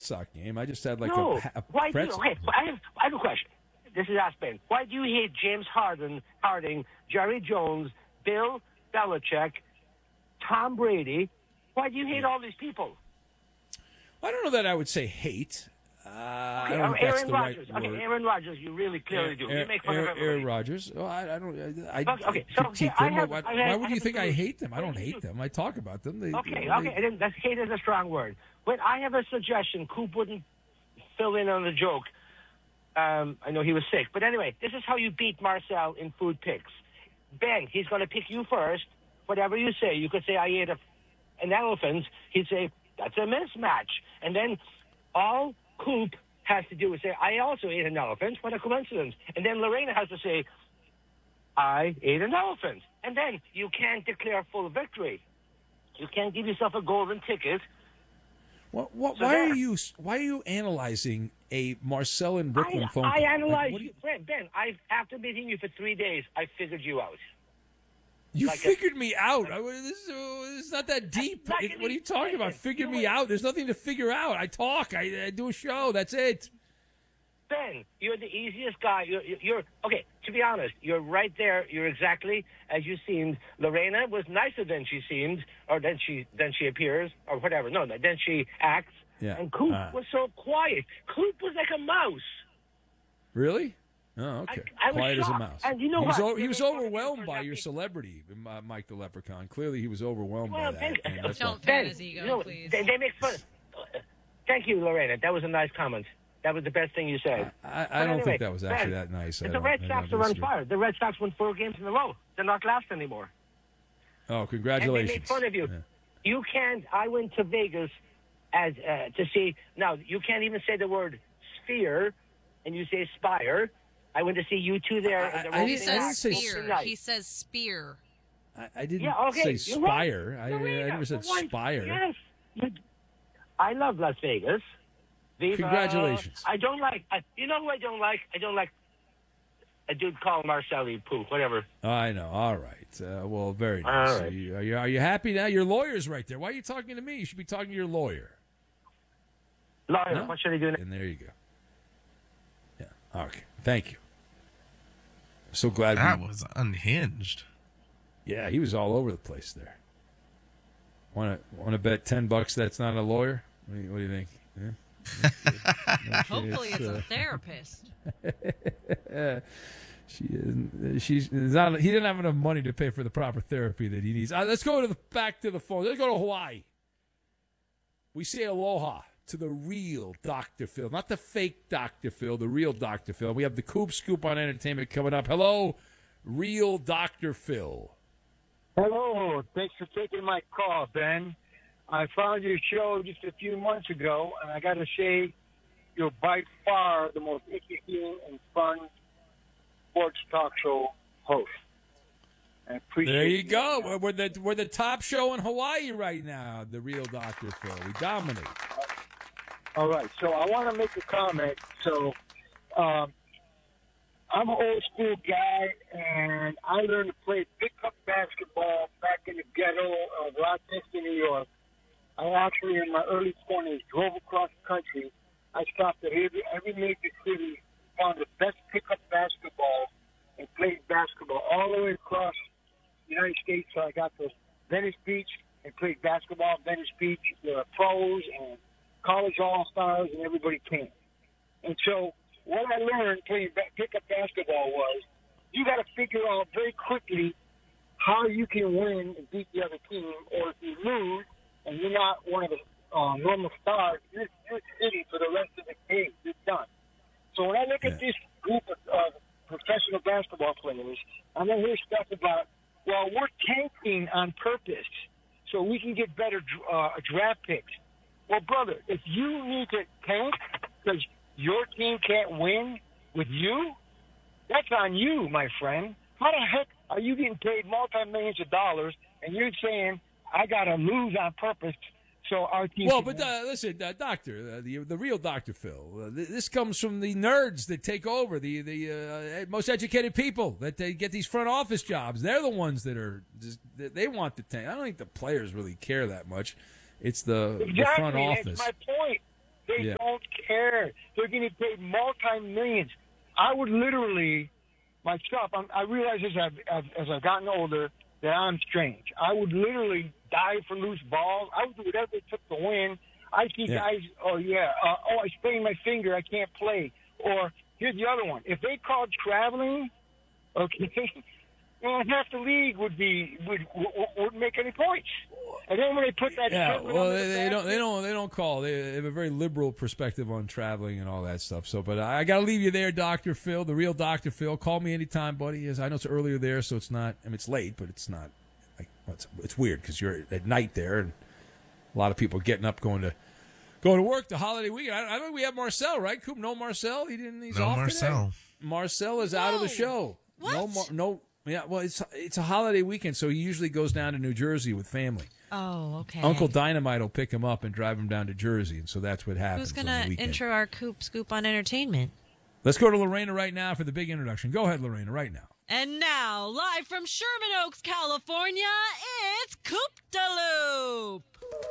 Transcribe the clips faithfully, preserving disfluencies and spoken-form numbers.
Sox game. I just had like no. a, a Why do you, pretzel. okay, I have, I have a question. This is Ask Ben. Why do you hate James Harden, Harding, Jerry Jones, Bill Belichick, Tom Brady? Why do you hate all these people? I don't know that I would say hate. Uh, Okay, I don't think Aaron that's the Rodgers. right okay, word. Aaron Rodgers, you really clearly do. You make fun Aaron, of everybody. Aaron Rodgers. Oh, I, I don't. I, I Okay, so critique here, I them. have- why I why have- would I you have think a I solution. hate them? I don't hate them. I talk about them. They, Okay, they, okay, and then that's hate is a strong word. When I have a suggestion, Coop wouldn't fill in on the joke. Um, I know he was sick, but anyway, this is how you beat Marcel in food picks. Ben, he's going to pick you first. Whatever you say, you could say I ate a, an elephant. He'd say that's a mismatch, and then all Coop has to do is say I also ate an elephant. What a coincidence! And then Lorena has to say I ate an elephant, and then you can't declare full victory. You can't give yourself a golden ticket. What, what, So why there. are you? Why are you analyzing a Marcel in Brooklyn I, phone I call? analyze Like, what do you, Ben. Ben, I after meeting you for three days, I figured you out. You Like a- figured me out. I, this, is, uh, this is not that deep. Like It- an what are you talking about? extension. Figure You me were- out. There's nothing to figure out. I talk. I, I do a show. That's it. Ben, you're the easiest guy. You're, you're, you're okay. To be honest, you're right there. You're exactly as you seemed. Lorena was nicer than she seemed, or than she than she appears, or whatever. No, than she acts. Yeah. And Coop Uh. was so quiet. Coop was like a mouse. Really? Oh, okay. I- I was Quiet as a shocked. mouse. And you know he was, what? o- he was They made fun of overwhelmed him by for your nothing. celebrity, uh, Mike the Leprechaun. Clearly, he was overwhelmed Well, by that. thank- and that's why- Don't Ben, fan his ego, you know, please. They, they make fun. uh, Thank you, Lorena. That was a nice comment. That was the best thing you said. I, I But don't anyway, think that was actually Ben, that nice. I The don't- Red I Sox don't are on disagree. fire. The Red Sox won four games in a row. They're not last anymore. Oh, And congratulations. they made fun of you. Yeah. You can't. I went to Vegas as uh, to see. Now you can't even say the word sphere, and you say spire. I went to see you two there. I- in the I He didn't- Roseland I says didn't say Opening spear. night. He says spear. I, I didn't Yeah, okay, say you're right. spire. I, I Lorena, never said for once, spire. Yes. You- I love Las Vegas. Viva. Congratulations. I don't like. I, you know who I don't like? I don't like a dude called Marcelli Poo. Whatever. I know. All right. Uh, well, very All nice. right. Are, you, are, you, are you happy now? Your lawyer's right there. Why are you talking to me? You should be talking to your lawyer. Lawyer, No? what should I do now? And there you go. Yeah. Okay. Thank you. I'm so glad. That we, was unhinged. yeah, he was all over the place there. Want to want to bet ten bucks that's not a lawyer? What do you, what do you think? Yeah? Not sure Hopefully it's uh, a therapist. She isn't. She's not. He didn't have enough money to pay for the proper therapy that he needs. Uh, let's go to the back to the phone. Let's go to Hawaii. We say aloha to the real Doctor Phil, not the fake Doctor Phil, the real Doctor Phil. We have the Coop Scoop on entertainment coming up. Hello, real Doctor Phil. Hello. Thanks for taking my call, Ben. I found your show just a few months ago, and I got to say, you're by far the most interesting and fun sports talk show host. I appreciate There you go. We're, we're the we're the top show in Hawaii right now. The real Doctor Phil. We dominate. All right, so I want to make a comment. So, um, I'm an old school guy, and I learned to play pickup basketball back in the ghetto of Rochester, New York. I actually, in my early twenties, drove across the country. I stopped at every, every major city, found the best pickup basketball, and played basketball all the way across the United States. So I got to Venice Beach and played basketball at Venice Beach. There are pros and college all-stars, and everybody came. And so what I learned playing ba- pickup basketball was you got to figure out very quickly how you can win and beat the other team, or if you lose and you're not one of the uh, normal stars, you're, you're sitting for the rest of the game. You're done. So when I look at this group of uh, professional basketball players, I'm going to hear stuff about, well, we're tanking on purpose so we can get better uh, draft picks. Well, brother, if you need to tank because your team can't win with you, that's on you, my friend. How the heck are you getting paid multi-millions of dollars and you're saying, I got to lose on purpose so our team Well, can but uh, listen, uh, Doctor, uh, the the real Doctor Phil. Uh, th- this comes from the nerds that take over, the the uh, most educated people that they get these front office jobs. They're the ones that are just, they want the tank. I don't think the players really care that much. It's the, Exactly. the front That's office. my point. They Yeah. don't care. They're getting paid multi-millions. I would literally, myself, I'm, I realize as I've, as, as I've gotten older that I'm strange. I would literally dive for loose balls. I would do whatever it took to win. I see Yeah. guys, oh, yeah, uh, oh, I sprained my finger, I can't play. Or here's the other one. If they called traveling, okay, well, half the league would be would would, would make any points. And then when they put that, Yeah, equipment well, on the they, they don't, they basket- don't, they don't call. They have a very liberal perspective on traveling and all that stuff. So, but I got to leave you there, Doctor Phil, the real Doctor Phil. Call me anytime, buddy. As I know it's earlier there, so it's not. I mean, it's late, but it's not. Like, well, it's, it's weird because you're at night there, and a lot of people getting up, going to going to work the holiday weekend. I, I think we have Marcel, right? Coop, no Marcel. He didn't. He's No off Marcel. today. Marcel is out of the Whoa. show. What? No, Mar- no. Yeah, well, it's it's a holiday weekend, so he usually goes down to New Jersey with family. Oh, okay. Uncle Dynamite will pick him up and drive him down to Jersey, and so that's what happens. Who's on gonna the weekend. intro our Coop Scoop on entertainment? Let's go to Lorena right now for the big introduction. Go ahead, Lorena, right now. And now, live from Sherman Oaks, California, it's Coop de Loop.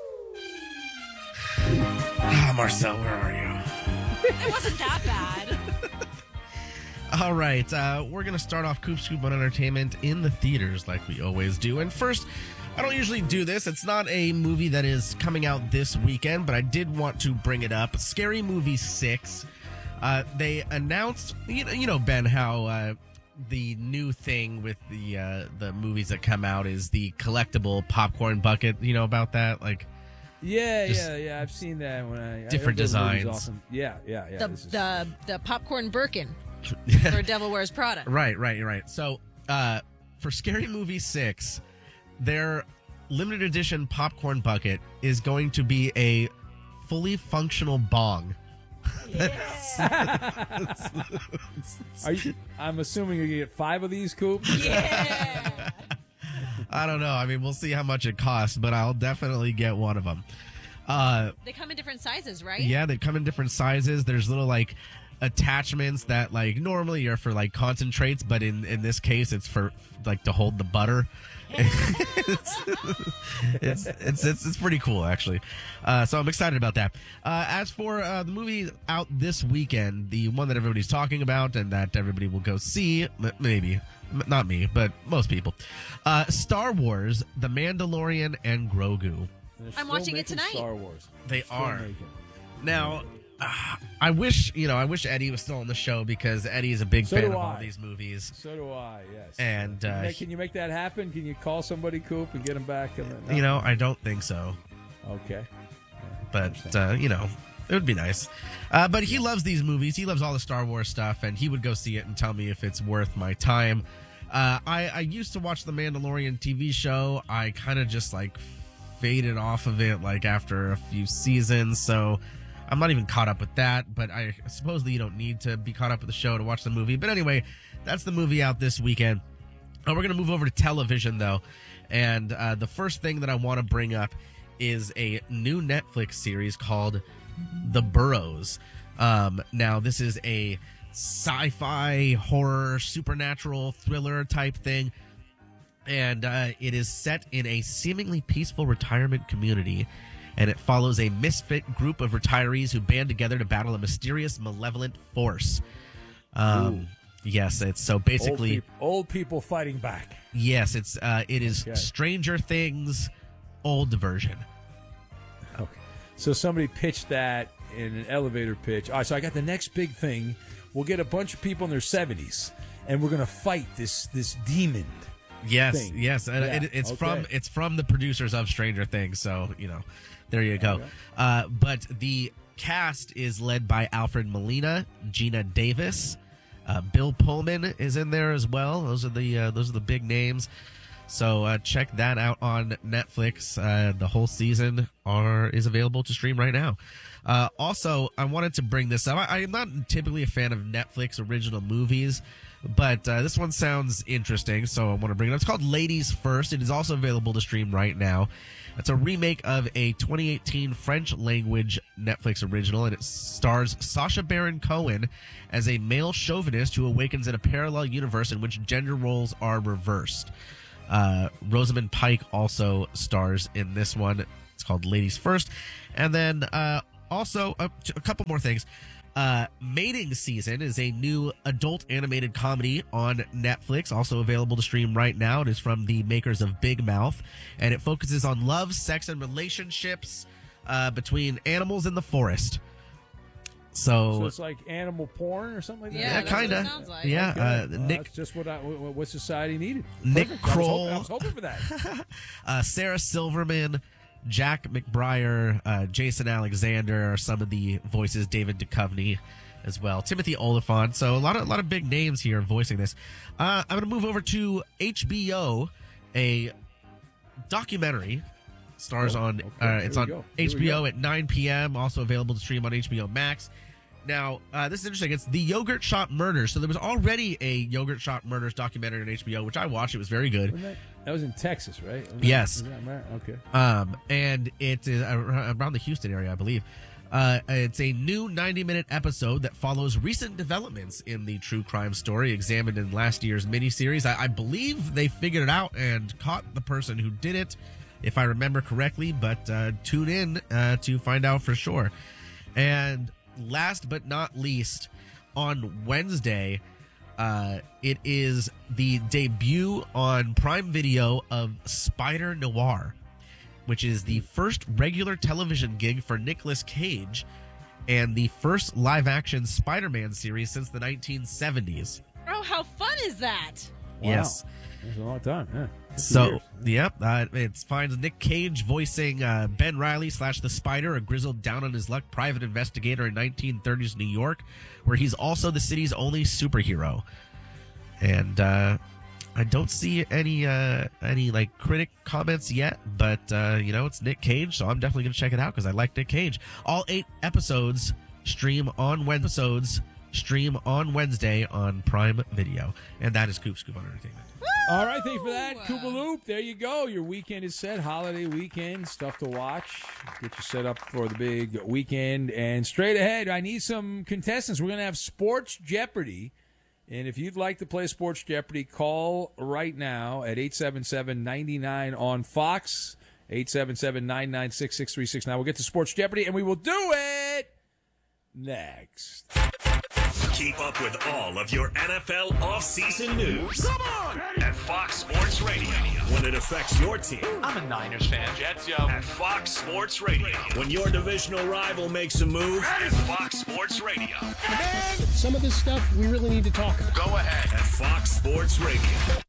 Ah, Marcel, where are you? It wasn't that bad. All right, uh, we're going to start off Coop Scoop on Entertainment in the theaters like we always do. And first, I don't usually do this. It's not a movie that is coming out this weekend, but I did want to bring it up. Scary Movie six. Uh, they announced, you know, you know Ben, how uh, the new thing with the uh, the movies that come out is the collectible popcorn bucket. You know about that? Like, Yeah, Just yeah, yeah. I've seen that when I I- different those movies designs. often- Yeah, yeah, yeah. The this is- the the popcorn Birkin for Devil Wears Prada. Right, right, right. So, uh, for Scary Movie six, their limited edition popcorn bucket is going to be a fully functional bong. Are you, I'm assuming you get five of these, Coop. Yeah. I don't know. I mean, we'll see how much it costs, but I'll definitely get one of them. Uh, They come in different sizes, right? yeah, they come in different sizes. There's little, like, attachments that, like, normally are for, like, concentrates, but in, in this case, it's for, like, to hold the butter. it's, it's, it's it's it's pretty cool, actually. Uh, so I'm excited about that. Uh, as for uh, the movie out this weekend, the one that everybody's talking about and that everybody will go see, m- maybe M- not me, but most people, uh, Star Wars: The Mandalorian and Grogu. They're I'm still watching it making tonight. Star Wars. They Still are. making. Now, uh, I wish you know, I wish Eddie was still on the show because Eddie is a big So fan do of all I. these movies. So do I. Yes. And, can, uh, you make, can you make that happen? Can you call somebody, Coop, and get them back? And then, You know, I don't think so. Okay. But uh, you know, it would be nice. Uh, but he loves these movies. He loves all the Star Wars stuff, and he would go see it and tell me if it's worth my time. Uh, I, I used to watch the Mandalorian T V show. I kind of just like faded off of it like after a few seasons, so I'm not even caught up with that. But I supposedly you don't need to be caught up with the show to watch the movie. But anyway, that's the movie out this weekend. Uh, we're gonna move over to television though, and uh, the first thing that I want to bring up is a new Netflix series called The Burrows. Um, now, this is a sci-fi, horror, supernatural thriller type thing, and uh, it is set in a seemingly peaceful retirement community, and it follows a misfit group of retirees who band together to battle a mysterious, malevolent force. Um, yes, it's so basically... old, peop- old people fighting back. Yes, it's uh, it is Okay. Stranger Things, old version. Okay. So somebody pitched that in an elevator pitch. All right, so I got the next big thing. We'll get a bunch of people in their seventies, and we're going to fight this this demon. Yes, Thing. yes, and Yeah, it, it's okay. from it's from the producers of Stranger Things. So you know, there you go. Uh, but the cast is led by Alfred Molina, Gina Davis, uh, Bill Pullman is in there as well. Those are the uh, those are the big names. So uh, check that out on Netflix. Uh, the whole season are is available to stream right now. Uh, also, I wanted to bring this up. I, I'm not typically a fan of Netflix original movies, but uh, this one sounds interesting, so I want to bring it up. It's called Ladies First. It is also available to stream right now. It's a remake of a twenty eighteen French language Netflix original, and it stars Sacha Baron Cohen as a male chauvinist who awakens in a parallel universe in which gender roles are reversed. Uh, Rosamund Pike also stars in this one. It's called Ladies First. And then uh, also, uh, t- a couple more things. Uh, Mating Season is a new adult animated comedy on Netflix, also available to stream right now. It is from the makers of Big Mouth, and it focuses on love, sex, and relationships uh, between animals in the forest. So, So it's like animal porn or something like that? Yeah, yeah, that's what it kind sounds of. like. Yeah, Okay. uh, Well, Nick that's just what I, what what society needed. Nick Perfect. I was Kroll. hoping- I was hoping for that. uh, Sarah Silverman, Jack McBrayer, uh, Jason Alexander are some of the voices. David Duchovny as well. Timothy Oliphant. So a lot of a lot of big names here voicing this. Uh, I'm going to move over to H B O. A documentary stars Oh, on. okay. Uh, it's Here on we go. Here H we B O go. at nine p.m. Also available to stream on H B O Max. Now, uh, this is interesting. It's the Yogurt Shop Murders. So there was already a Yogurt Shop Murders documentary on H B O, which I watched. It was very good. Wasn't that, that was in Texas, right? Wasn't Yes. That, that, okay. Um, and it is around the Houston area, I believe. Uh, it's a new ninety-minute episode that follows recent developments in the true crime story examined in last year's miniseries. I, I believe they figured it out and caught the person who did it, if I remember correctly, but uh, tune in uh, to find out for sure. And last but not least, on Wednesday, uh, it is the debut on Prime Video of Spider Noir, which is the first regular television gig for Nicolas Cage and the first live-action Spider-Man series since the nineteen seventies. Oh, how fun is that? Wow. Yes. That's a long time. Yeah. fifty So, years. yep, uh, it finds Nick Cage voicing uh, Ben Riley slash the Spider, a grizzled down-on-his-luck private investigator in nineteen thirties New York, where he's also the city's only superhero. And uh, I don't see any uh, any like critic comments yet, but uh, you know, it's Nick Cage, so I'm definitely going to check it out because I like Nick Cage. All eight episodes stream on Wednesdays. Stream on Wednesday on Prime Video, and that is Coop Scoop on Entertainment. All right, thank you for that. Koopa Loop, there you go. Your weekend is set. Holiday weekend, stuff to watch. Get you set up for the big weekend. And straight ahead, I need some contestants. We're going to have Sports Jeopardy. And if you'd like to play Sports Jeopardy, call right now at eight seven seven, nine nine on Fox, eight seven seven, nine nine six, six three six nine. We'll get to Sports Jeopardy, and we will do it next. Keep up with all of your N F L offseason news. Come on! At Fox Sports Radio. When it affects your team. I'm a Niners fan. Jets, yo. At Fox Sports Radio. When your divisional rival makes a move. At Fox Sports Radio. Man, some of this stuff we really need to talk about. Go ahead. At Fox Sports Radio.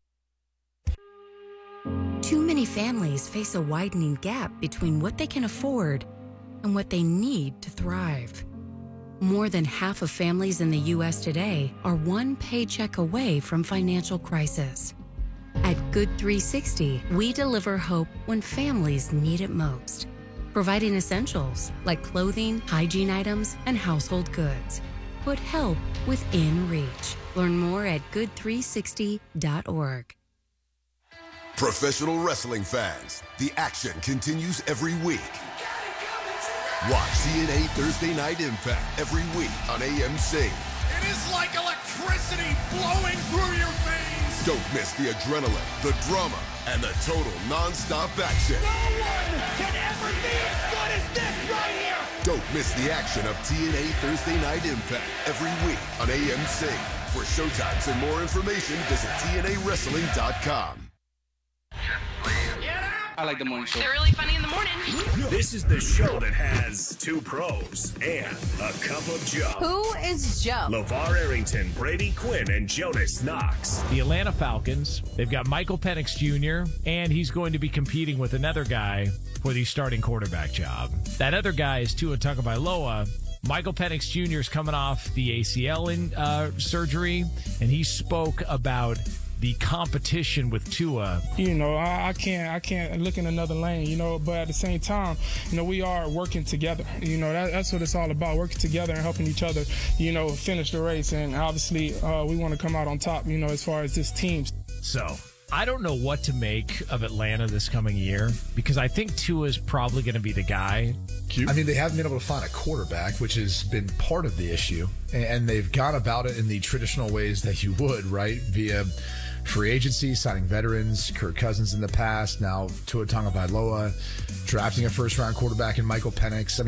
Too many families face a widening gap between what they can afford and what they need to thrive. More than half of families in the U S today are one paycheck away from financial crisis. At Good three sixty, we deliver hope when families need it most, providing essentials like clothing, hygiene items, and household goods. Put help within reach. Learn more at good three sixty dot org. Professional wrestling fans, the action continues every week. Watch T N A Thursday Night Impact every week on A M C. It is like electricity flowing through your veins. Don't miss the adrenaline, the drama, and the total non-stop action. No one can ever be as good as this right here. Don't miss the action of T N A Thursday Night Impact every week on A M C. For showtimes and more information, visit T N A wrestling dot com. I like the morning show. They're really funny in the morning. This is the show that has two pros and a cup of Joe. Who is Joe? LeVar Arrington, Brady Quinn, and Jonas Knox. The Atlanta Falcons, they've got Michael Penix Junior, and he's going to be competing with another guy for the starting quarterback job. That other guy is Tua Tagovailoa. Michael Penix Junior is coming off the A C L in, uh, surgery, and he spoke about the competition with Tua. You know, I, I can't, I can't look in another lane. You know, but at the same time, you know, we are working together. You know, that, that's what it's all about: working together and helping each other. You know, finish the race, and obviously, uh, we want to come out on top. You know, as far as this team. So I don't know what to make of Atlanta this coming year because I think Tua is probably going to be the guy. I mean, they haven't been able to find a quarterback, which has been part of the issue, and they've gone about it in the traditional ways that you would, right? Via free agency, signing veterans, Kirk Cousins in the past, now Tua Tagovailoa, drafting a first-round quarterback in Michael Penix. I mean,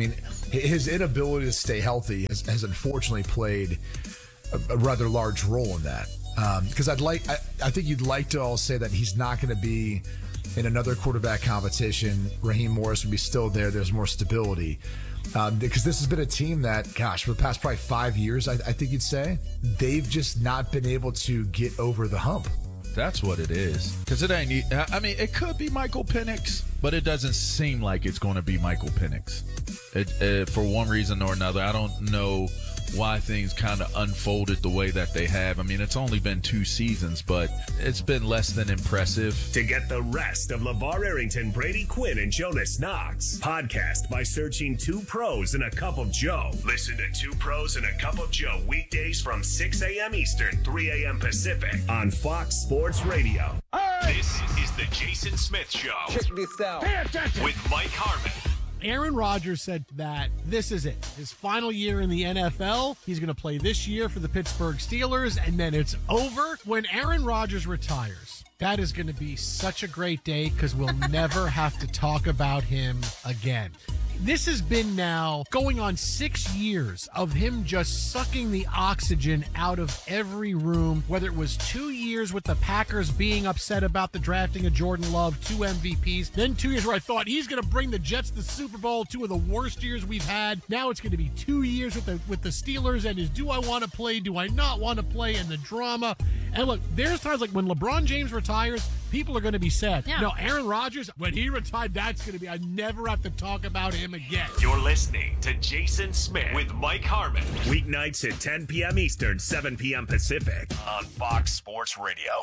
his inability to stay healthy has, has unfortunately played a, a rather large role in that. Because um, I'd like, I, I think you'd like to all say that he's not going to be in another quarterback competition. Raheem Morris would be still there. There's more stability. Um, because this has been a team that, gosh, for the past probably five years, I, I think you'd say, they've just not been able to get over the hump. That's what it is. Because it ain't, I mean, it could be Michael Penix, but it doesn't seem like it's going to be Michael Penix. It, it, for one reason or another, I don't know why things kind of unfolded the way that they have. I mean, it's only been two seasons, but it's been less than impressive. To get the rest of LeVar Arrington, Brady Quinn, and Jonas Knox, podcast by searching Two Pros and a Cup of Joe. Listen to Two Pros and a Cup of Joe weekdays from six a.m. Eastern, three a.m. Pacific on Fox Sports Radio. This is the Jason Smith Show. Check this out. Pay attention. With Mike Harmon. Aaron Rodgers said that this is it. His final year in the N F L. He's going to play this year for the Pittsburgh Steelers, and then it's over. When Aaron Rodgers retires, that is going to be such a great day because we'll never have to talk about him again. This has been now going on six years of him just sucking the oxygen out of every room, whether it was two years with the Packers being upset about the drafting of Jordan Love, two M V Ps, then two years where I thought he's going to bring the Jets to the Super Bowl, two of the worst years we've had. Now it's going to be two years with the with the Steelers and his do I want to play, do I not want to play, and the drama. And look, there's times like when LeBron James retires, people are going to be sad. Yeah. No, Aaron Rodgers, when he retired, that's going to be, I never have to talk about him again. You're listening to Jason Smith with Mike Harmon. Weeknights at ten p.m. Eastern, seven p.m. Pacific on Fox Sports Radio.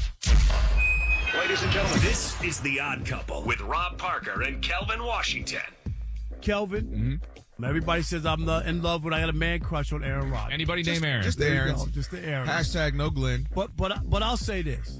Ladies and gentlemen, this is The Odd Couple with Rob Parker and Kelvin Washington. Kelvin, mm-hmm. everybody says I'm the, in love when I got a man crush on Aaron Rodgers. Anybody just, named Aaron? Just the Aaron. Just the Aaron. Hashtag no Glenn. But, but, but I'll say this.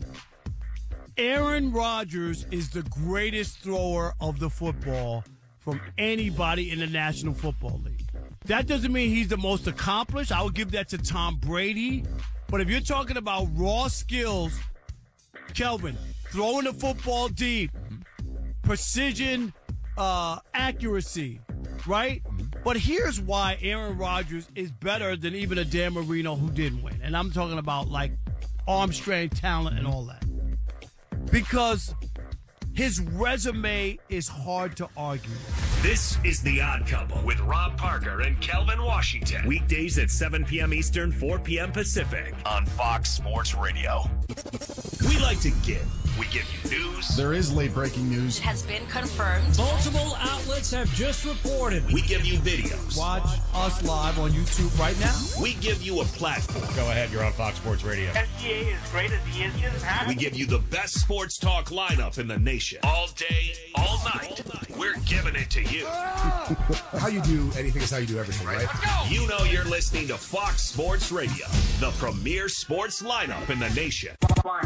Aaron Rodgers is the greatest thrower of the football from anybody in the National Football League. That doesn't mean he's the most accomplished. I would give that to Tom Brady. But if you're talking about raw skills, Kelvin, throwing the football deep, precision, uh, accuracy, right? But here's why Aaron Rodgers is better than even a Dan Marino who didn't win. And I'm talking about, like, arm strength, talent, and all that. Because his resume is hard to argue. This is The Odd Couple with Rob Parker and Kelvin Washington. Weekdays at seven p.m. Eastern, four p.m. Pacific on Fox Sports Radio. We like to give. We give you news. There is late breaking news. Has been confirmed. Multiple outlets have just reported. We give you videos. Watch us live on YouTube right now. We give you a platform. Go ahead, you're on Fox Sports Radio. S G A is great as he is just We give you the best sports talk lineup in the nation. All day, all night. We're giving it to you. How you do anything is how you do everything, right? You know you're listening to Fox Sports Radio, the premier sports lineup in the nation.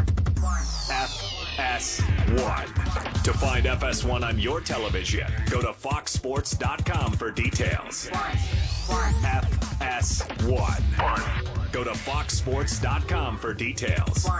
F S one. To find F S one on your television, go to fox sports dot com for details. F S one. Go to fox sports dot com for details.